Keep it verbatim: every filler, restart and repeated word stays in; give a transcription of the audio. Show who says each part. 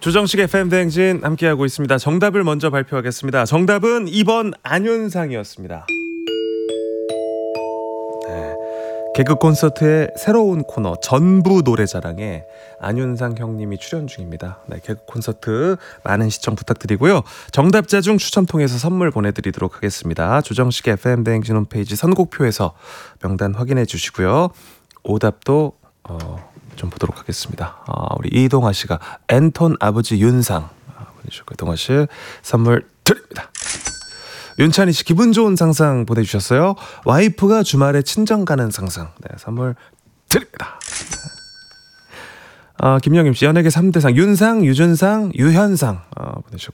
Speaker 1: 조정식 에프엠 대행진 함께하고 있습니다. 정답을 먼저 발표하겠습니다. 정답은 이 번 안윤상이었습니다. 네. 개그 콘서트의 새로운 코너 전부 노래자랑에 안윤상 형님이 출연 중입니다. 네, 개그 콘서트 많은 시청 부탁드리고요. 정답자 중 추첨 통해서 선물 보내드리도록 하겠습니다. 조정식 에프엠 대행진 홈페이지 선곡표에서 명단 확인해 주시고요. 오답도 어, 좀 보도록 하겠습니다. 어, 우리 이동아 씨가 앤톤 아버지 윤상 보내주셨고요. 동아 씨 선물 드립니다. 윤찬희 씨 기분 좋은 상상 보내주셨어요. 와이프가 주말에 친정 가는 상상. 네, 선물 드립니다. 아, 김영임 씨 연예계 삼 대상 윤상, 유준상, 유현상 어, 보내주셨고요.